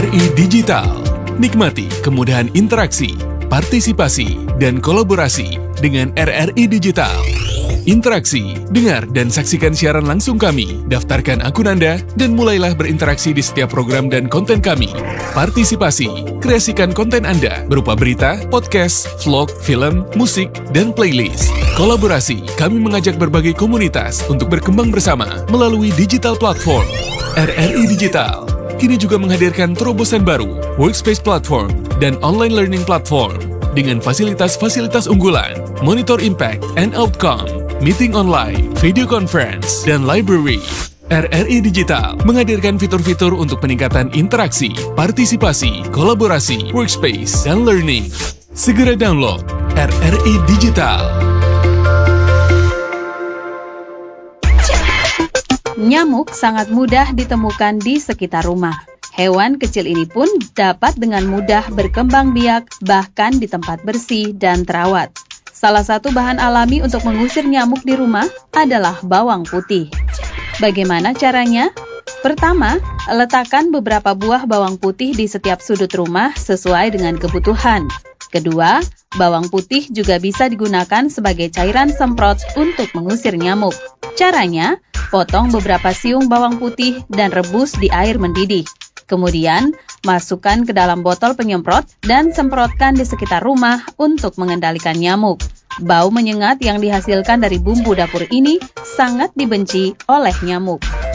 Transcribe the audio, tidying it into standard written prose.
RRI Digital. Nikmati kemudahan interaksi, partisipasi, dan kolaborasi dengan RRI Digital. Interaksi, dengar dan saksikan siaran langsung kami, daftarkan akun Anda, dan mulailah berinteraksi di setiap program dan konten kami. Partisipasi, kreasikan konten Anda berupa berita, podcast, vlog, film, musik, dan playlist. Kolaborasi, kami mengajak berbagai komunitas untuk berkembang bersama melalui digital platform. RRI Digital kini juga menghadirkan terobosan baru, workspace platform, dan online learning platform dengan fasilitas-fasilitas unggulan, monitor impact and outcome, meeting online, video conference, dan library. RRI Digital menghadirkan fitur-fitur untuk peningkatan interaksi, partisipasi, kolaborasi, workspace, dan learning. Segera download RRI Digital. Nyamuk sangat mudah ditemukan di sekitar rumah. Hewan kecil ini pun dapat dengan mudah berkembang biak bahkan di tempat bersih dan terawat. Salah satu bahan alami untuk mengusir nyamuk di rumah adalah bawang putih. Bagaimana caranya? Pertama, letakkan beberapa buah bawang putih di setiap sudut rumah sesuai dengan kebutuhan. Kedua, bawang putih juga bisa digunakan sebagai cairan semprot untuk mengusir nyamuk. Caranya, potong beberapa siung bawang putih dan rebus di air mendidih. Kemudian, masukkan ke dalam botol penyemprot dan semprotkan di sekitar rumah untuk mengendalikan nyamuk. Bau menyengat yang dihasilkan dari bumbu dapur ini sangat dibenci oleh nyamuk.